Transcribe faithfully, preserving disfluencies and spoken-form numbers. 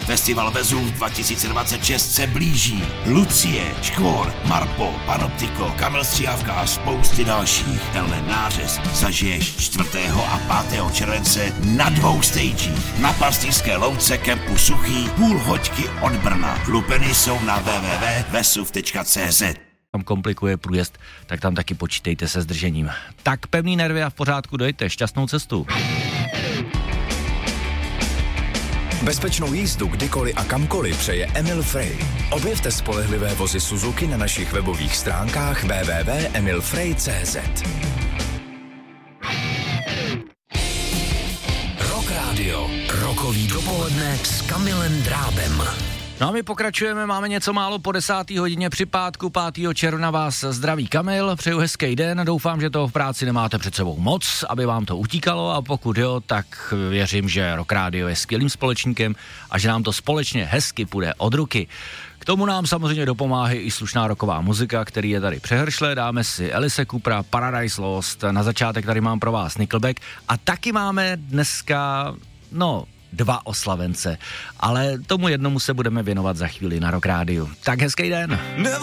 Festival Vezův dva tisíce dvacet šest se blíží. Lucie, Škvor, Marpo, Panoptiko, Kamil Stříhavka a spousty dalších. Tenhle nářez zažiješ čtvrtého a pátého července na dvou stagích. Na Pastýřské louce kempu Suchý, půl hoďky od Brna. Lupeny jsou na w w w tečka vesuv tečka c z. Tam komplikuje průjezd, tak tam taky počítejte se zdržením. Tak pevný nervy a v pořádku, dojte, šťastnou cestu. Bezpečnou jízdu kdykoliv a kamkoliv přeje Emil Frey. Objevte spolehlivé vozy Suzuki na našich webových stránkách w w w tečka emil frey tečka c z. Rock Radio. Rokový dopoledne s Kamilem Drábem. No a my pokračujeme, máme něco málo po desáté hodině při pátku, pátého června vás zdraví Kamil, přeju hezký den, doufám, že toho v práci nemáte před sebou moc, aby vám to utíkalo a pokud jo, tak věřím, že Rock Radio je skvělým společníkem a že nám to společně hezky půjde od ruky. K tomu nám samozřejmě dopomáhá i slušná rocková muzika, který je tady přehršle, dáme si Alice Coopera, Paradise Lost, na začátek tady mám pro vás Nickelback a taky máme dneska, no... dva oslavence, ale tomu jednomu se budeme věnovat za chvíli na Rock Rádiu. Tak hezký den.